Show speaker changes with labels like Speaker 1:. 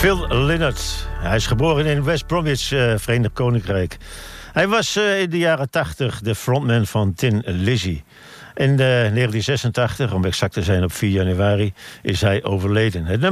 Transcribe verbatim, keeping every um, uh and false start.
Speaker 1: Phil Lynott. Hij is geboren in West Bromwich, uh, Verenigd Koninkrijk. Hij was uh, in de jaren tachtig de frontman van Tin Lizzy. In uh, negentien zesentachtig, om exact te zijn op vier januari, is hij overleden. Het